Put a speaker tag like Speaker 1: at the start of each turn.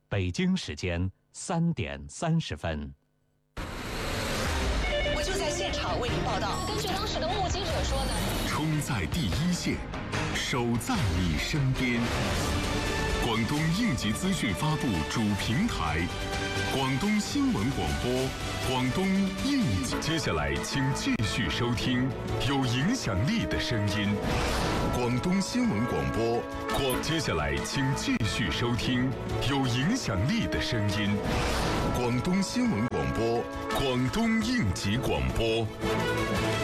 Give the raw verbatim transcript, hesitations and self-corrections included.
Speaker 1: 北京时间三点三十分。
Speaker 2: 我就在现场为您报道。
Speaker 3: 根据当时的目击者说呢，
Speaker 4: 冲在第一线，守在你身边。广东应急资讯发布主平台，广东新闻广播，广东应急。接下来，请继续收听有影响力的声音，广东新闻广播。广接下来，请继续收听有影响力的声音，广东新闻广播，广东应急广播。